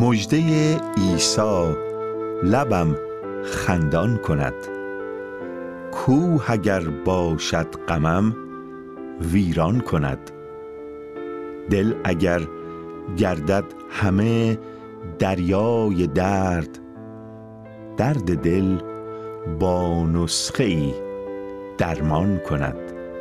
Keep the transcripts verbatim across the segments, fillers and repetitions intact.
مژده عیسی لبم خندان کند. کوه اگر باشد غمم ویران کند. دل اگر گردد همه دریای درد، درد دل با نسخه ای درمان کند.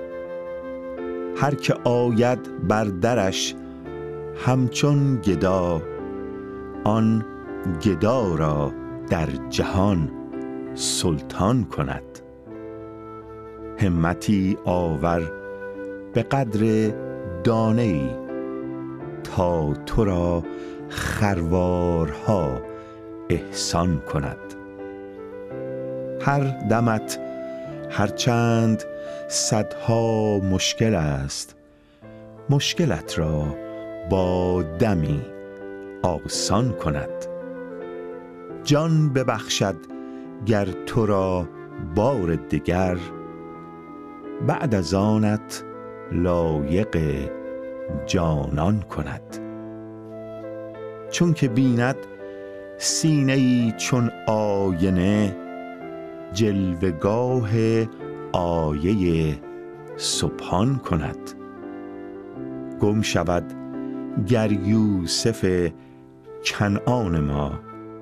هر که آید بر درش همچون گدا، آن گدا را در جهان سلطان کند. همتی آور به قدر دانه ای، تا تو را خروارها احسان کند. هر دمت هرچند صدها مشکل است، مشکلت را با دمی آسان کند. جان ببخشد گر تو را بار دگر، بعد از آنت لایق جانان کند. چون که بیند سینه‌ای چون آینه، جلوه‌گاه آیه سبحان کند. گم شود گر یوسف کنعان ما،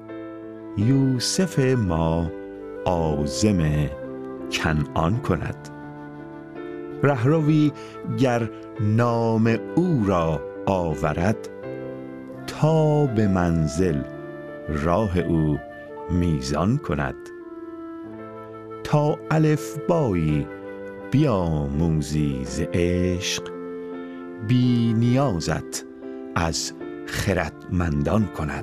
یوسف ما عازم کنعان کند. رهروی گر نام او را آورد، تا به منزل راه او میزان کند. تا الفبایی بیاموزی ز عشق، بی نیازت از خردمندان کند.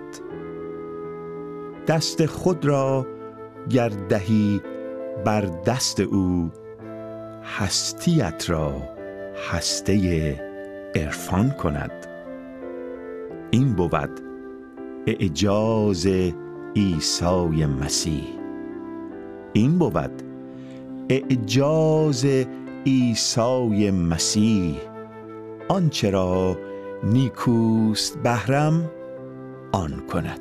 دست خود را گر دهی بر دست او، هستیت را هسته عرفان کند. این بود اعجاز عیسی مسیح، این بود اعجاز عیسی مسیح. آنچه را نیکوست بهرم آن کند.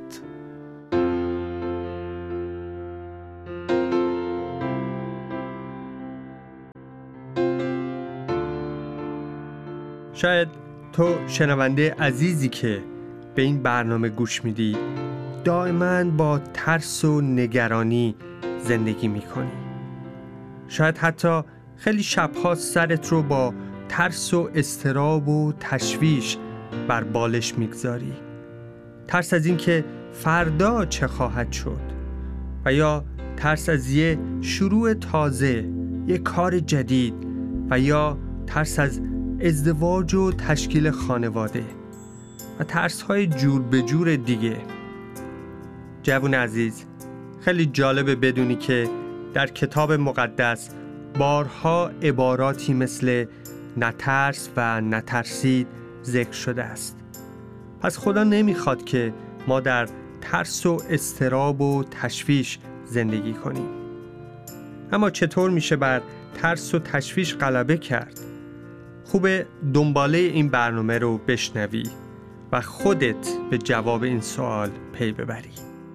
شاید تو شنونده عزیزی که به این برنامه گوش میدی دائما با ترس و نگرانی زندگی میکنی. شاید حتی خیلی شبها سرت رو با ترس و اضطراب و تشویش بر بالش میگذاری. ترس از این که فردا چه خواهد شد، و یا ترس از یه شروع تازه، یه کار جدید، و یا ترس از ازدواج و تشکیل خانواده و ترس‌های جور به جور دیگه. جوون عزیز، خیلی جالبه بدونی که در کتاب مقدس بارها عباراتی مثل نترس و نترسید ذکر شده است. پس خدا نمیخواد که ما در ترس و اضطراب و تشویش زندگی کنیم. اما چطور میشه بر ترس و تشویش غلبه کرد؟ خوبه دنباله این برنامه رو بشنوی و خودت به جواب این سوال پی ببری.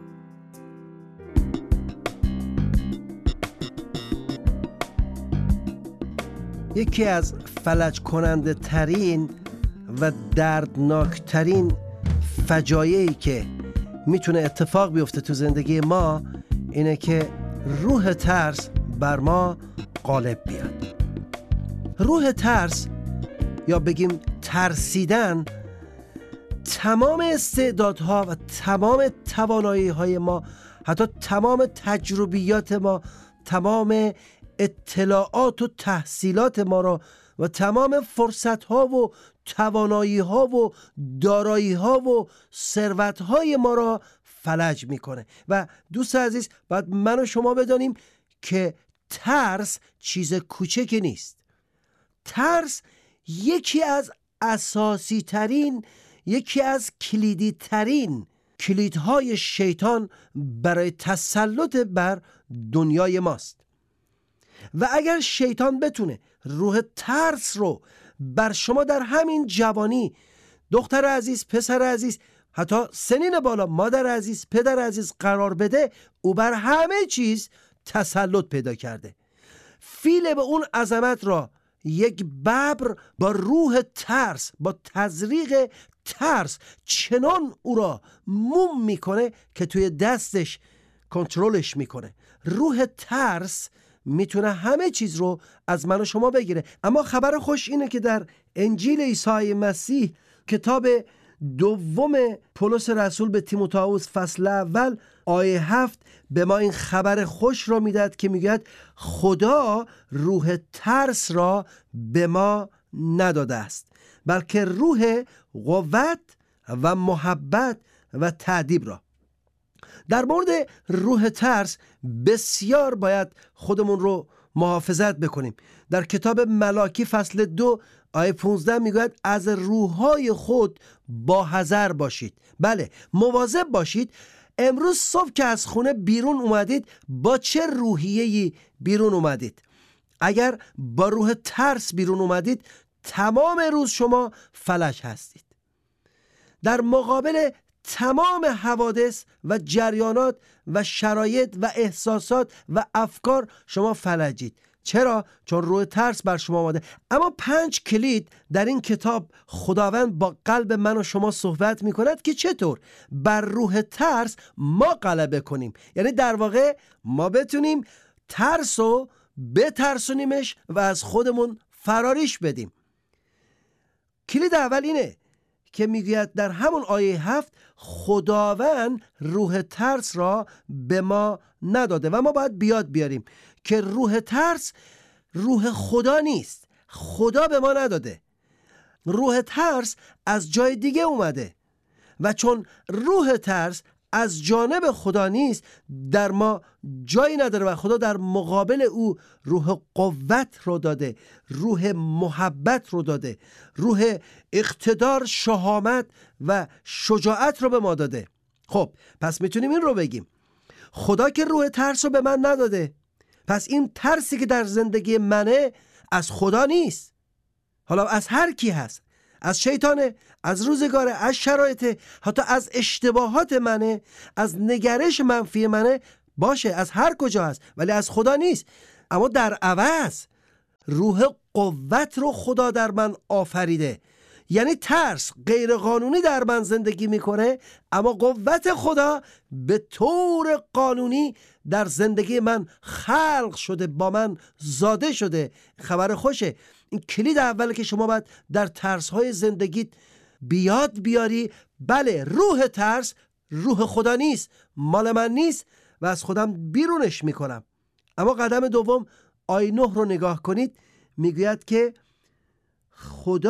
یکی از فلج کننده ترین و دردناک ترین فجایعی که میتونه اتفاق بیفته تو زندگی ما اینه که روح ترس بر ما غالب بیاد. روح ترس یا بگیم ترسیدن تمام استعدادها و تمام توانایی‌های ما، حتی تمام تجربیات ما، تمام اطلاعات و تحصیلات ما را و تمام فرصت‌ها و توانایی‌ها و دارایی‌ها و ثروت‌های ما را فلج می‌کنه. و دوست عزیز، باید من و شما بدانیم که ترس چیز کوچکی نیست. ترس یکی از اساسی ترین، یکی از کلیدی ترین کلیدهای شیطان برای تسلط بر دنیای ماست. و اگر شیطان بتونه روح ترس رو بر شما در همین جوانی، دختر عزیز، پسر عزیز، حتی سنین بالا مادر عزیز، پدر عزیز قرار بده، او بر همه چیز تسلط پیدا کرده. فیل به اون عظمت را یک ببر با روح ترس، با تزریق ترس چنان او را موم میکنه که توی دستش کنترلش میکنه. روح ترس میتونه همه چیز رو از من و شما بگیره. اما خبر خوش اینه که در انجیل عیسی مسیح کتاب دوم پولس رسول به تیموتائوس فصل اول آیه هفت به ما این خبر خوش را میدهد که میگوید خدا روح ترس را به ما نداده است، بلکه روح قوت و محبت و تأدیب را. در مورد روح ترس بسیار باید خودمون رو محافظت بکنیم. در کتاب ملاکی فصل دو آیه پانزده میگوید از روح‌های خود با حذر باشید. بله، مواظب باشید. امروز صبح که از خونه بیرون اومدید با چه روحیه‌ای بیرون اومدید؟ اگر با روح ترس بیرون اومدید تمام روز شما فلج هستید. در مقابل تمام حوادث و جریانات و شرایط و احساسات و افکار شما فلجید. چرا؟ چون روح ترس بر شما آمده. اما پنج کلید در این کتاب خداوند با قلب من و شما صحبت می کند که چطور بر روح ترس ما غلبه کنیم. یعنی در واقع ما بتونیم ترس رو بترسونیمش و از خودمون فراریش بدیم. کلید اول اینه که میگوید در همون آیه هفت خداوند روح ترس را به ما نداده و ما باید بیاد بیاریم که روح ترس روح خدا نیست. خدا به ما نداده. روح ترس از جای دیگه اومده و چون روح ترس از جانب خدا نیست در ما جایی نداره و خدا در مقابل او روح قوت رو داده، روح محبت رو داده، روح اقتدار، شهامت و شجاعت رو به ما داده. خب پس میتونیم این رو بگیم خدا که روح ترس رو به من نداده، پس این ترسی که در زندگی منه از خدا نیست. حالا از هر کی هست، از شیطانه، از روزگاره، از شرایط، حتی از اشتباهات منه، از نگرش منفی منه، باشه از هر کجا هست ولی از خدا نیست. اما در عوض روح قوت رو خدا در من آفریده. یعنی ترس غیر قانونی در من زندگی میکنه اما قوت خدا به طور قانونی در زندگی من خلق شده، با من زاده شده. خبر خوشه. این کلید اوله که شما باید در ترس‌های زندگیت بیاد بیاری. بله، روح ترس روح خدا نیست، مال من نیست و از خودم بیرونش میکنم. اما قدم دوم آیه نه رو نگاه کنید، میگوید که خدا